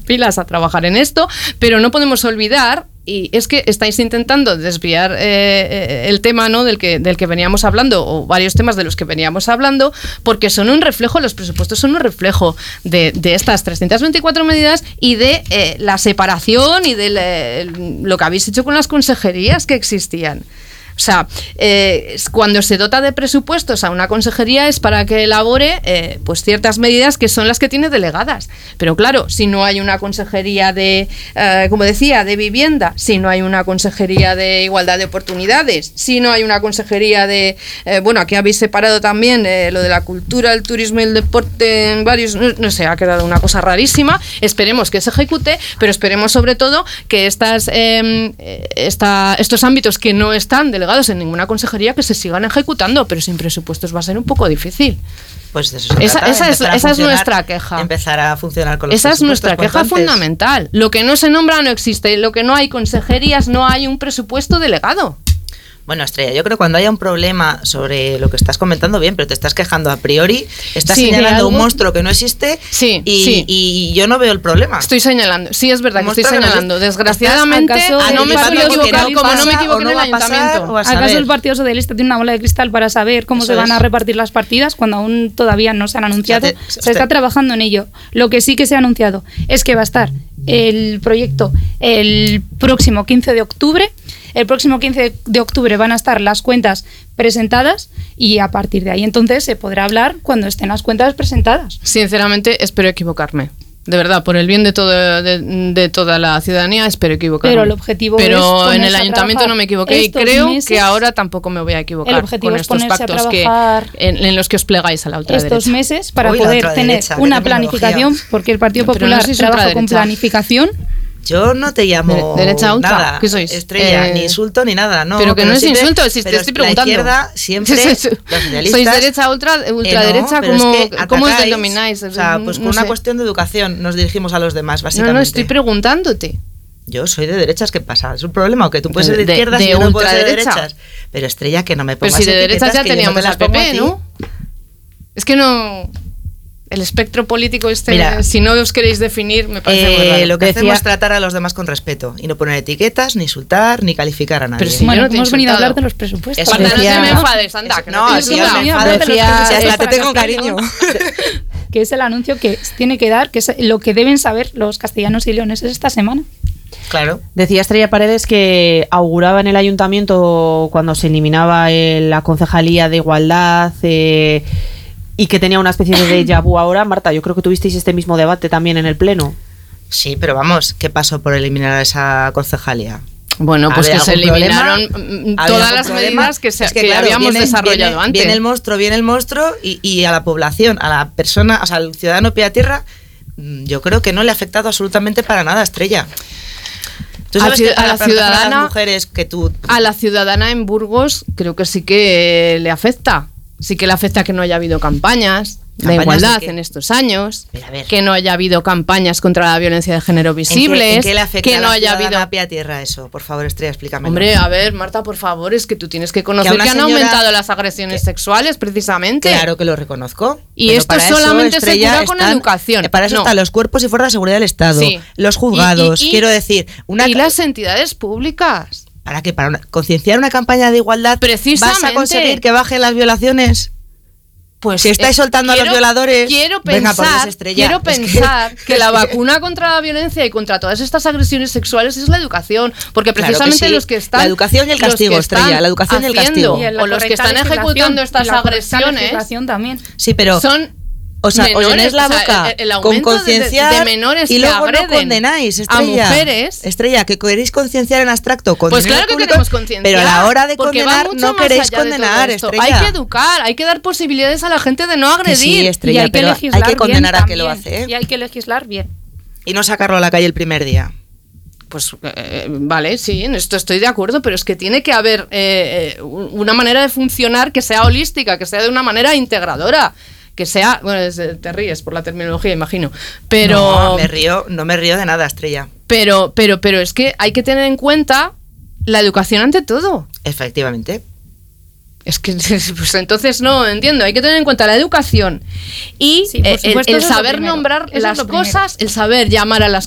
pilas a trabajar en esto, pero no podemos olvidar. Y es que estáis intentando desviar el tema, ¿no?, del que veníamos hablando, o varios temas de los que veníamos hablando, porque son un reflejo, los presupuestos son un reflejo de estas 324 medidas y de la separación y de lo que habéis hecho con las consejerías que existían. O sea, cuando se dota de presupuestos a una consejería es para que elabore pues ciertas medidas que son las que tiene delegadas. Pero claro, si no hay una consejería de, como decía, de vivienda, si no hay una consejería de igualdad de oportunidades, si no hay una consejería de, bueno, aquí habéis separado también lo de la cultura, el turismo y el deporte en varios, no sé, ha quedado una cosa rarísima. Esperemos que se ejecute, pero esperemos sobre todo que estos ámbitos que no están delegados en ninguna consejería que se sigan ejecutando, pero sin presupuestos va a ser un poco difícil. Pues de eso esa es nuestra queja. Empezar a funcionar con los Esa es nuestra queja fundamental. Lo que no se nombra no existe. Lo que no hay consejerías, no hay un presupuesto delegado. Bueno, Estrella, yo creo que cuando haya un problema sobre lo que estás comentando, bien, pero te estás quejando a priori, estás señalando un monstruo que no existe y yo no veo el problema. Estoy señalando, sí, es verdad que estoy señalando. Desgraciadamente, no me estoy equivocando como no me equivoqué en el ayuntamiento. ¿Acaso el Partido Socialista tiene una bola de cristal para saber cómo se van a repartir las partidas cuando aún todavía no se han anunciado? Se está trabajando en ello. Lo que sí que se ha anunciado es que va a estar el proyecto el próximo 15 de octubre. El próximo 15 de octubre van a estar las cuentas presentadas y a partir de ahí entonces se podrá hablar cuando estén las cuentas presentadas. Sinceramente, espero equivocarme. De verdad, por el bien de toda la ciudadanía, espero equivocarme. Pero el objetivo Pero en el ayuntamiento no me equivoqué y creo que ahora tampoco me voy a equivocar con estos pactos en los que os plegáis a la ultraderecha. Estos meses para poder tener una planificación, porque el Partido Popular trabaja con planificación. Yo no te llamo derecha ultra, nada, ¿qué sois? Estrella, ni insulto ni nada, no. Pero que no es insulto, si te estoy preguntando. La izquierda siempre, los socialistas... Sois derecha ultraderecha, ¿cómo os denomináis? O sea, pues con una cuestión de educación nos dirigimos a los demás, básicamente. No, estoy preguntándote. Yo soy de derechas, ¿qué pasa? ¿Es un problema? ¿O que tú puedes ser de izquierdas y yo no puedo ser de derechas? Pero Estrella, que no me pongas etiquetas. Pero si de derechas ya teníamos al PP, ¿no? Es que no... El espectro político mira, si no os queréis definir, me parece muy raro. Lo que hacemos es tratar a los demás con respeto y no poner etiquetas, ni insultar, ni calificar a nadie. Pero si bueno, no hemos venido a hablar de los presupuestos. No me enfades, anda. No, si yo me enfado, te tengo cariño. Que es el anuncio que tiene que dar, que es lo que deben saber los castellanos y leoneses esta semana. Claro. Decía Estrella Paredes que auguraba en el ayuntamiento cuando se eliminaba la concejalía de igualdad... y que tenía una especie de déjà vu ahora. Marta, yo creo que tuvisteis este mismo debate también en el pleno. Sí, pero vamos, ¿qué pasó por eliminar esa concejalía? Bueno, pues que se eliminaron todas las medidas que habíamos desarrollado antes. Viene el monstruo y a la población, a la persona, o sea, al ciudadano pie a tierra, yo creo que no le ha afectado absolutamente para nada, Estrella. ¿Tú sabes que a la ciudadana, mujeres que tú... A la ciudadana en Burgos creo que sí que le afecta. Sí que le afecta que no haya habido campañas de igualdad en estos años, que no haya habido campañas contra la violencia de género visibles, ¿En qué le afecta que no haya habido a pie a tierra eso? Por favor, Estrella, explícame. Hombre, a ver, Marta, por favor, es que tú tienes que conocer que han aumentado las agresiones sexuales, precisamente. Claro que lo reconozco. Y esto solamente se cura con educación. Para eso están los cuerpos y fuerzas de seguridad del Estado, los juzgados, quiero decir... y las entidades públicas. ¿Para qué? ¿Para concienciar una campaña de igualdad? Precisamente. ¿Vas a conseguir que bajen las violaciones? Pues si estáis soltando a los violadores, quiero pensar que la vacuna contra la violencia y contra todas estas agresiones sexuales es la educación, porque precisamente los que están... La educación y el castigo, Estrella, la educación y el castigo. O los que están ejecutando estas agresiones también. Sí, pero... son... O sea, os llenáis la boca con concienciar de menores y que luego agreden no condenáis, Estrella. A mujeres. Estrella, que queréis concienciar en abstracto. Pues claro que queremos concienciar. Pero a la hora de condenar no queréis condenar, Estrella. Hay que educar, hay que dar posibilidades a la gente de no agredir. Sí, Estrella, hay que legislar hay que condenar a que lo hace. Y hay que legislar bien. Y no sacarlo a la calle el primer día. Pues vale, sí, en esto estoy de acuerdo, pero es que tiene que haber una manera de funcionar que sea holística, que sea de una manera integradora. Que sea, bueno, te ríes por la terminología, imagino, pero... No me río de nada, Estrella. Pero es que hay que tener en cuenta la educación ante todo. Efectivamente. Es que, pues entonces no entiendo, hay que tener en cuenta la educación y el saber nombrar las cosas, el saber llamar a las